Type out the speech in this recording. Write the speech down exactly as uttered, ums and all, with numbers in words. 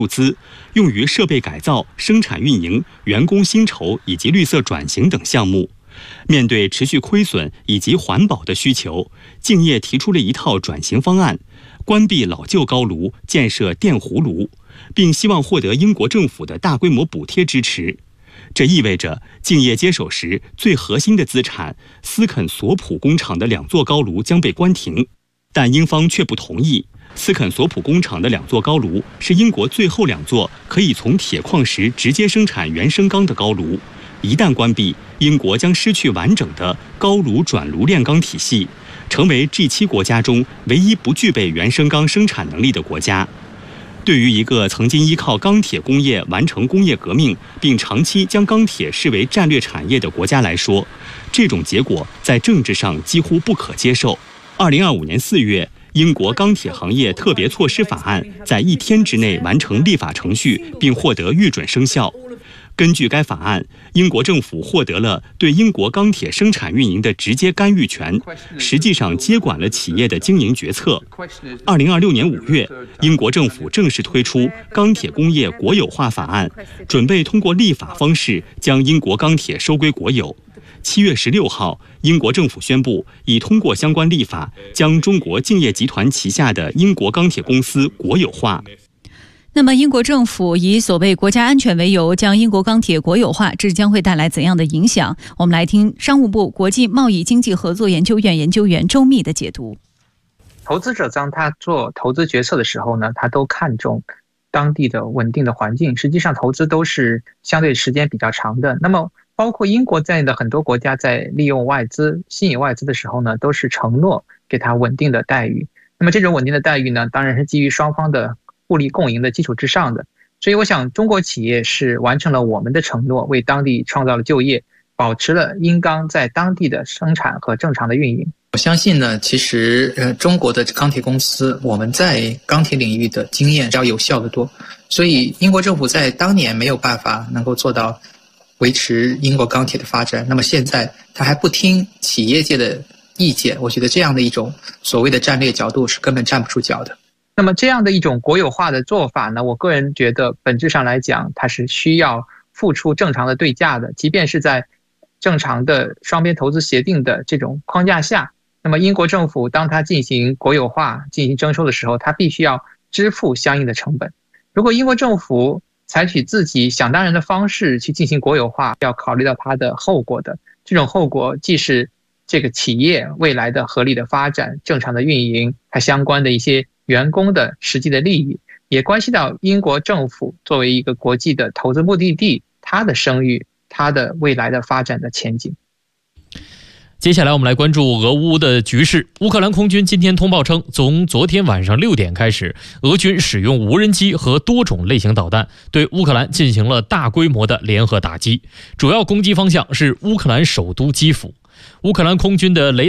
注资，用于设备改造、生产运营、员工薪酬以及绿色转型等项目。面对持续亏损以及环保的需求，敬业提出了一套转型方案，关闭老旧高炉，建设电弧炉，并希望获得英国政府的大规模补贴支持。这意味着敬业接手时最核心的资产斯肯索普工厂的两座高炉将被关停，但英方却不同意。斯肯索普工厂的两座高炉是英国最后两座可以从铁矿石直接生产原生钢的高炉，一旦关闭，英国将失去完整的高炉转炉炼钢体系，成为 G 七 国家中唯一不具备原生钢生产能力的国家。对于一个曾经依靠钢铁工业完成工业革命，并长期将钢铁视为战略产业的国家来说，这种结果在政治上几乎不可接受。二零二五年四月，英国钢铁行业特别措施法案在一天之内完成立法程序，并获得预准生效。根据该法案，英国政府获得了对英国钢铁生产运营的直接干预权，实际上接管了企业的经营决策。二零二六年五月，英国政府正式推出钢铁工业国有化法案，准备通过立法方式将英国钢铁收归国有。七月十六号，英国政府宣布已通过相关立法，将中国敬业集团旗下的英国钢铁公司国有化。 那么，英国政府以所谓国家安全为由将英国钢铁国有化，这将会带来怎样的影响？我们来听商务部国际贸易经济合作研究院研究员周密的解读。 投资者当他做投资决策的时候呢，他都看重当地的稳定的环境。实际上，投资都是相对时间比较长的。那么，包括英国在内的很多国家在利用外资、吸引外资的时候呢，都是承诺给他稳定的待遇。那么，这种稳定的待遇呢，当然是基于双方的互利共赢的基础之上的。所以我想中国企业是完成了我们的承诺，为当地创造了就业，保持了英钢在当地的生产和正常的运营。 我相信呢，其实呃中国的钢铁公司我们在钢铁领域的经验要有效得多，所以英国政府在当年没有办法能够做到维持英国钢铁的发展，那么现在他还不听企业界的意见，我觉得这样的一种所谓的战略角度是根本站不住脚的。 那么这样的一种国有化的做法呢，我个人觉得本质上来讲，它是需要付出正常的对价的，即便是在正常的双边投资协定的这种框架下，那么英国政府当它进行国有化、进行征收的时候，它必须要支付相应的成本。如果英国政府采取自己想当然的方式去进行国有化，要考虑到它的后果的，这种后果既是这个企业未来的合理的发展、正常的运营，它相关的一些员工的实际的利益，也关系到英国政府作为一个国际的投资目的地，它的声誉、它的未来的发展的前景。 接下来我们来关注俄乌的局势。乌克兰空军今天通报称，从昨天晚上六点开始，俄军使用无人机和多种类型导弹对乌克兰进行了大规模的联合打击，主要攻击方向是乌克兰首都基辅。乌克兰空军的雷